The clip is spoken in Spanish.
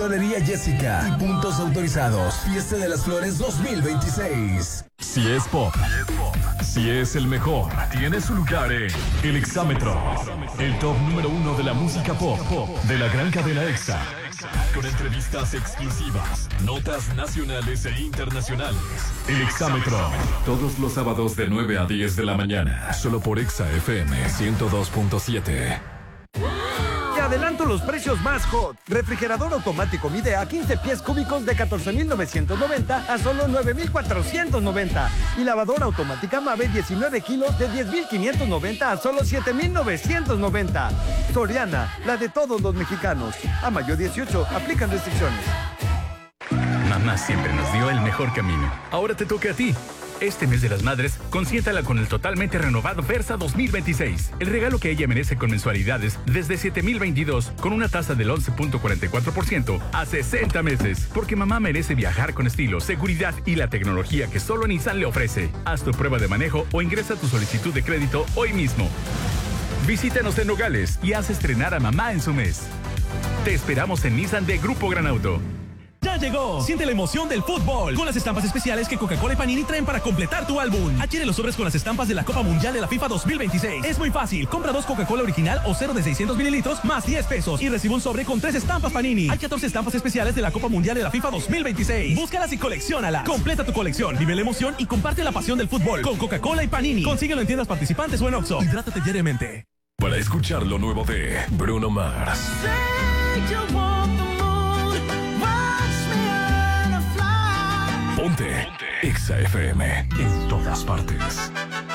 Florería Jessica y puntos autorizados. Fiesta de las Flores 2026. Si es pop, si es el mejor, tiene su lugar en El Exámetro, el top número 1 de la música pop de la gran cadena EXA. Con entrevistas exclusivas, notas nacionales e internacionales. El Exámetro, todos los sábados de 9 a 10 de la mañana, solo por EXA FM 102.7. Te adelanto los precios más hot. Refrigerador automático Midea 15 pies cúbicos de 14,990 a solo 9,490. Y lavadora automática Mave 19 kilos de 10,590 a solo 7,990. Soriana, la de todos los mexicanos. A mayo 18, aplican restricciones. Mamá siempre nos dio el mejor camino. Ahora te toca a ti. Este mes de las madres, consiéntala con el totalmente renovado Versa 2026. El regalo que ella merece con mensualidades desde 7,022 con una tasa del 11.44% a 60 meses. Porque mamá merece viajar con estilo, seguridad y la tecnología que solo Nissan le ofrece. Haz tu prueba de manejo o ingresa tu solicitud de crédito hoy mismo. Visítanos en Nogales y haz estrenar a mamá en su mes. Te esperamos en Nissan de Grupo Gran Auto. ¡Ya llegó! Siente la emoción del fútbol con las estampas especiales que Coca-Cola y Panini traen para completar tu álbum. Adquiere los sobres con las estampas de la Copa Mundial de la FIFA 2026. Es muy fácil. Compra 2 Coca-Cola original o 0 de 600 mililitros más 10 pesos y recibe un sobre con 3 estampas Panini. Hay 14 estampas especiales de la Copa Mundial de la FIFA 2026. Búscalas y colecciónalas. Completa tu colección, vive la emoción y comparte la pasión del fútbol con Coca-Cola y Panini. Consíguelo en tiendas participantes o en Oxxo. Hidrátate diariamente. Para escuchar lo nuevo de Bruno Mars. Ponte EXA FM en todas partes.